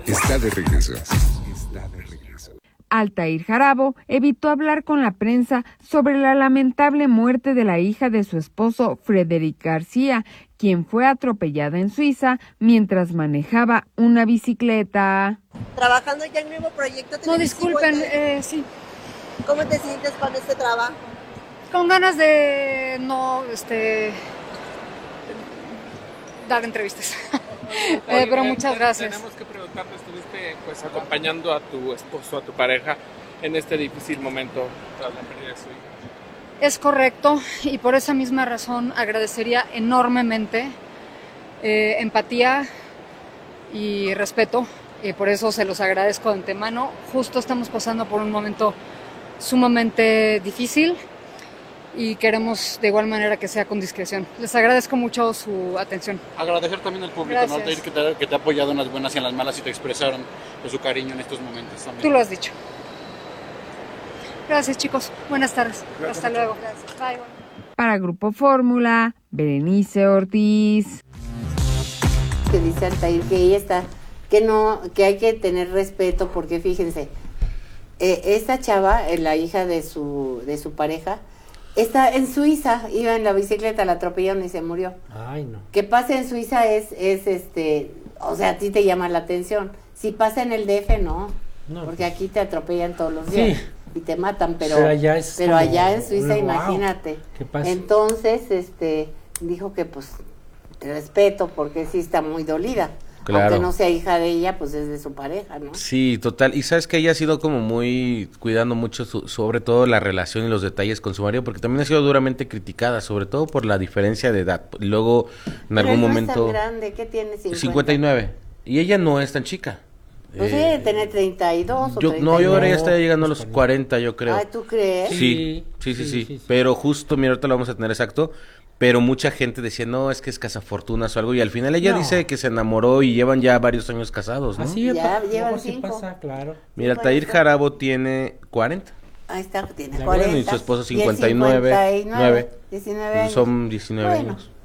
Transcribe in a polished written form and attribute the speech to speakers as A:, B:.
A: Está de regreso. Está de regreso.
B: Altair Jarabo evitó hablar con la prensa sobre la lamentable muerte de la hija de su esposo, Frederic García, quien fue atropellada en Suiza mientras manejaba una bicicleta.
C: ¿Trabajando ya en nuevo proyecto?
D: No, disculpen, sí.
C: ¿Cómo te sientes con este trabajo?
D: Con ganas de no, dar entrevistas. Pero muchas gracias.
E: Tenemos que preguntarte, estuviste pues acompañando a tu esposo, a tu pareja, en este difícil momento tras la pérdida de su hija.
D: Es correcto, y por esa misma razón agradecería enormemente empatía y respeto, y por eso se los agradezco de antemano. Justo estamos pasando por un momento sumamente difícil y queremos de igual manera que sea con discreción. Les agradezco mucho su atención.
F: Agradecer también al público, ¿no? Altair, que te ha apoyado en las buenas y en las malas y te expresaron de su cariño en estos momentos también.
D: Tú lo has dicho. Gracias, chicos. Buenas tardes.
E: Gracias.
D: Hasta luego. Gracias. Bye.
B: Para Grupo Fórmula, Berenice Ortiz.
G: Que dice Altair que ella está, que hay que tener respeto, porque fíjense, esta chava, la hija de su pareja, está en Suiza, iba en la bicicleta, la atropellaron y se murió.
H: Ay, no.
G: Que pase en Suiza es o sea, a ti te llama la atención. Si pasa en el DF, no, porque aquí te atropellan todos los días.
H: Sí.
G: Y te matan, pero allá en Suiza, imagínate.
H: ¿Qué pasa?
G: Entonces, dijo que pues respeto, porque sí está muy dolida.
I: Claro.
G: Aunque no sea hija de ella, pues es de su pareja, ¿no?
I: Sí, total. Y sabes que ella ha sido como muy cuidando mucho sobre todo la relación y los detalles con su marido, porque también ha sido duramente criticada, sobre todo por la diferencia de edad. Y luego, en algún momento...
G: No es tan grande, ¿qué tiene?
I: 59. Y ella no es tan chica.
G: Pues debe tener 32 o 32.
I: No, yo ahora ya está llegando a los 40, yo creo.
G: Ay, ¿tú crees?
I: Sí. Pero justo, mira, ahorita lo vamos a tener exacto. Pero mucha gente decía, no, es que es cazafortunas o algo. Y al final ella dice que se enamoró y llevan ya varios años casados, ¿no?
H: Así
G: ya llevan
H: sí
G: 5.
H: pasa, claro.
I: Mira, Altair Jarabo tiene 40.
G: Ahí está, tiene
I: Ya,
G: 40.
I: bueno, y su esposo
G: Y el
I: 59.
G: 19 años.
I: Son 19
G: Bueno,
I: años.